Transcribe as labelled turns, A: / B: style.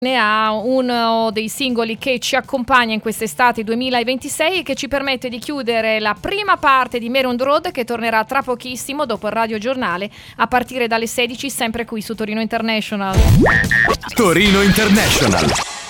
A: ha uno dei singoli che ci accompagna in quest'estate 2026 e che ci permette di chiudere la prima parte di Maroon Road, che tornerà tra pochissimo dopo il Radio Giornale a partire dalle 16, sempre qui su Torino International.
B: Torino International.